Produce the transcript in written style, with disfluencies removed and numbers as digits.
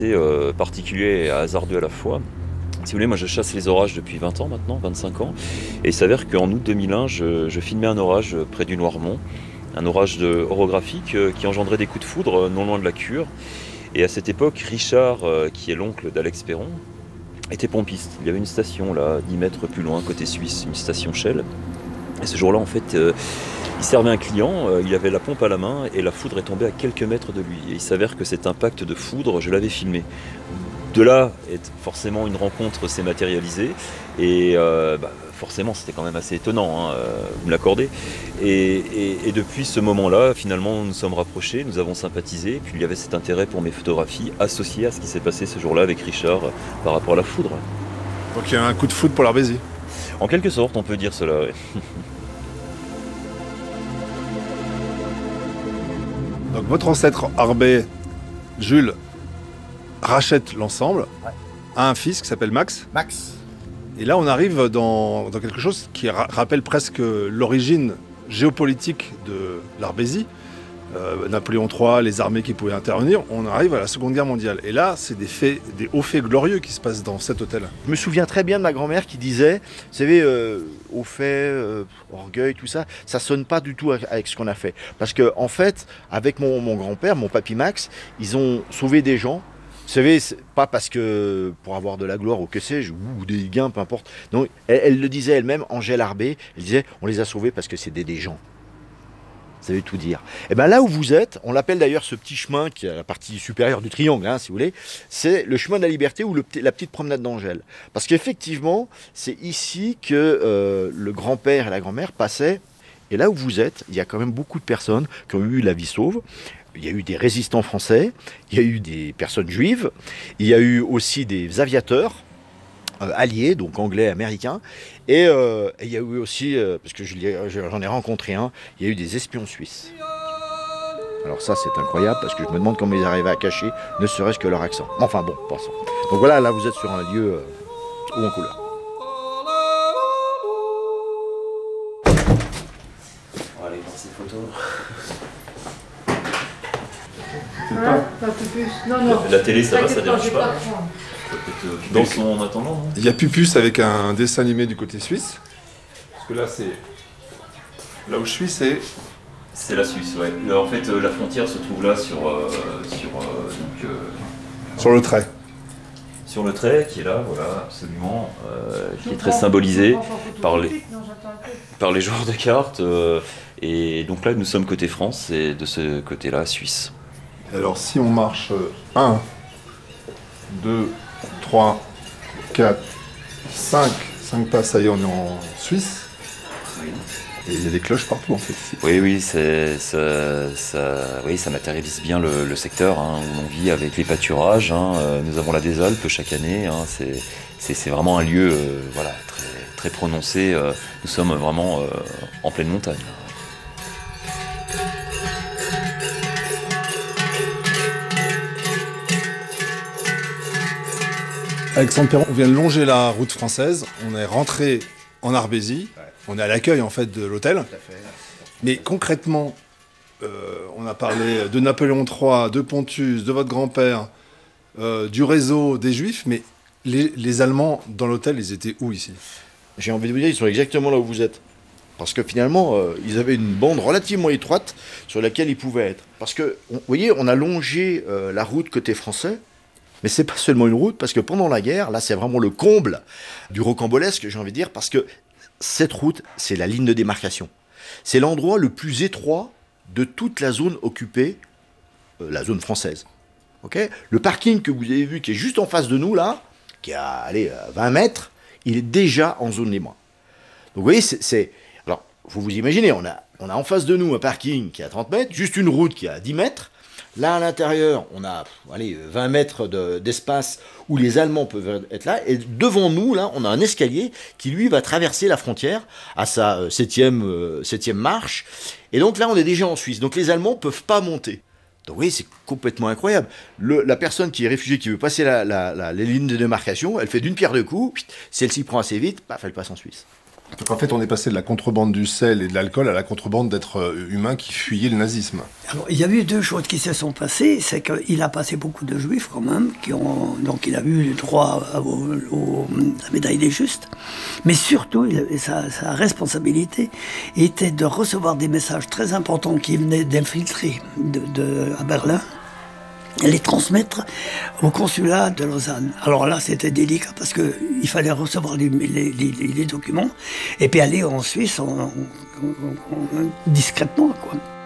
C'est particulier et hasardeux à la fois. Si vous voulez, moi je chasse les orages depuis 20 ans maintenant, 25 ans. Et il s'avère qu'en août 2001, je filmais un orage près du Noirmont. Un orage orographique qui engendrait des coups de foudre non loin de la Cure. Et à cette époque, Richard, qui est l'oncle d'Alex Perron, était pompiste. Il y avait une station là, 10 mètres plus loin, côté suisse, une station Shell. Et ce jour-là, en fait, il servait un client, il avait la pompe à la main et la foudre est tombée à quelques mètres de lui. Et il s'avère que cet impact de foudre, je l'avais filmé. De là, forcément, une rencontre s'est matérialisée. Et forcément, c'était quand même assez étonnant, hein, vous me l'accordez. Et depuis ce moment-là, finalement, nous nous sommes rapprochés, nous avons sympathisé. Puis il y avait cet intérêt pour mes photographies associé à ce qui s'est passé ce jour-là avec Richard par rapport à la foudre. Donc il y a un coup de foudre pour l'Arbésie. En quelque sorte, on peut dire cela, ouais. Donc votre ancêtre Arbé, Jules, rachète l'ensemble, a un fils qui s'appelle Max. Max. Et là, on arrive dans quelque chose qui rappelle presque l'origine géopolitique de l'Arbésie. Napoléon III, les armées qui pouvaient intervenir, on arrive à la Seconde Guerre mondiale. Et là, c'est des hauts faits glorieux qui se passent dans cet hôtel. Je me souviens très bien de ma grand-mère qui disait, vous savez, au fait, orgueil, tout ça, ça sonne pas du tout avec ce qu'on a fait. Parce que en fait, avec mon grand-père, mon papy Max, ils ont sauvé des gens. Vous savez, c'est pas parce que pour avoir de la gloire ou que sais-je, ou des gains, peu importe. Non, elle le disait elle-même, Angèle Arbé, elle disait, on les a sauvés parce que c'était des gens. Ça veut tout dire. Et bien là où vous êtes, on l'appelle d'ailleurs ce petit chemin qui est à la partie supérieure du triangle, hein, si vous voulez, c'est le chemin de la liberté ou la petite promenade d'Angèle. Parce qu'effectivement, c'est ici que le grand-père et la grand-mère passaient. Et là où vous êtes, il y a quand même beaucoup de personnes qui ont eu la vie sauve. Il y a eu des résistants français, il y a eu des personnes juives, il y a eu aussi des aviateurs alliés, donc anglais, américains, et il y a eu aussi, parce que j'en ai rencontré un, il y a eu des espions suisses. Alors ça c'est incroyable parce que je me demande comment ils arrivaient à cacher ne serait-ce que leur accent. Enfin bon, passons. Donc voilà, là vous êtes sur un lieu haut en couleur. On va aller voir ces photos. Pas plus. Non, non. La télé, ça va, ça T'inquiète pas, dérange je vais pas. prendre. Peut-être occuper Donc- le son en attendant, non? Il y a Pupus avec un dessin animé du côté suisse. Parce que là, c'est. Là où je suis, c'est. C'est la Suisse, ouais. En fait, la frontière se trouve là Sur le trait. sur le trait, qui est là, voilà, absolument, qui est très symbolisé par les joueurs de cartes. Et donc là, nous sommes côté France et de ce côté-là, Suisse. Alors si on marche 1, 2, 3, 4, 5 pas, ça y est, on est en Suisse. Et il y a des cloches partout en fait ici. Oui, oui, ça matérialise bien le secteur hein, où l'on vit avec les pâturages. Hein, nous avons la des Alpes chaque année. Hein, c'est vraiment un lieu voilà, très, très prononcé. Nous sommes vraiment en pleine montagne. Alexandre Perron, on vient de longer la route française, on est rentré en Arbésie, on est à l'accueil en fait de l'hôtel. Mais concrètement, on a parlé de Napoléon III, de Pontus, de votre grand-père, du réseau des Juifs, mais les Allemands dans l'hôtel, ils étaient où ici? J'ai envie de vous dire, ils sont exactement là où vous êtes. Parce que finalement, ils avaient une bande relativement étroite sur laquelle ils pouvaient être. Parce que, vous voyez, on a longé la route côté français, mais c'est pas seulement une route, parce que pendant la guerre, là, c'est vraiment le comble du rocambolesque, j'ai envie de dire, parce que cette route, c'est la ligne de démarcation. C'est l'endroit le plus étroit de toute la zone occupée, la zone française. Okay, le parking que vous avez vu, qui est juste en face de nous, là, qui est à 20 mètres, il est déjà en zone libre. Donc vous voyez, alors, faut vous imaginer, on a en face de nous un parking qui est à 30 mètres, juste une route qui est à 10 mètres. Là, à l'intérieur, on a 20 mètres d'espace où les Allemands peuvent être là. Et devant nous, là, on a un escalier qui, lui, va traverser la frontière à sa septième marche. Et donc là, on est déjà en Suisse. Donc les Allemands ne peuvent pas monter. Donc oui, c'est complètement incroyable. La personne qui est réfugiée, qui veut passer les lignes de démarcation, elle fait d'une pierre deux coups. Si elle s'y prend assez vite, paf, elle passe en Suisse. Donc en fait, on est passé de la contrebande du sel et de l'alcool à la contrebande d'êtres humains qui fuyaient le nazisme. Alors, il y a eu deux choses qui se sont passées. C'est qu'il a passé beaucoup de juifs quand même, donc il a eu le droit à la médaille des justes. Mais surtout, sa responsabilité était de recevoir des messages très importants qui venaient d'infiltrer à Berlin, et les transmettre au consulat de Lausanne. Alors là, c'était délicat parce qu'il fallait recevoir les documents et puis aller en Suisse discrètement, quoi.